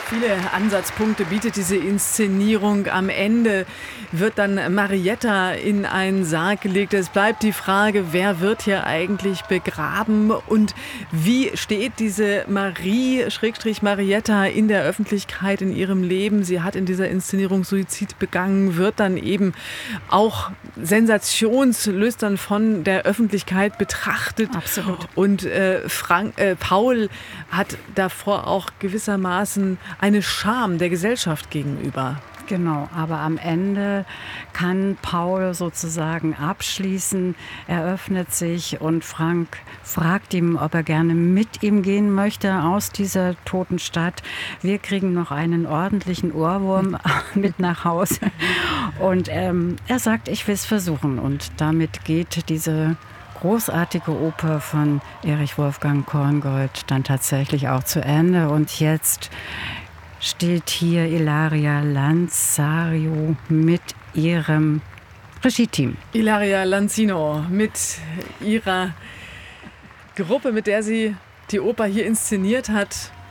Viele Ansatzpunkte bietet diese Inszenierung. Am Ende wird dann Marietta in einen Sarg gelegt. Es bleibt die Frage, wer wird hier eigentlich begraben und wie steht diese Marietta in der Öffentlichkeit in ihrem Leben. Sie hat in dieser Inszenierung Suizid begangen, wird dann eben auch sensationslüstern von der Öffentlichkeit betrachtet. Absolut. Und Paul hat davor auch gewissermaßen eine Scham der Gesellschaft gegenüber. Genau, aber am Ende kann Paul sozusagen abschließen. Er öffnet sich und Frank fragt ihn, ob er gerne mit ihm gehen möchte aus dieser toten Stadt. Wir kriegen noch einen ordentlichen Ohrwurm mit nach Hause. Und er sagt, ich will es versuchen. Und damit geht diese großartige Oper von Erich Wolfgang Korngold dann tatsächlich auch zu Ende. Und jetzt steht hier Ilaria Lanzario mit ihrem Regie-Team. Ilaria Lanzino mit ihrer Gruppe, mit der sie die Oper hier inszeniert hat.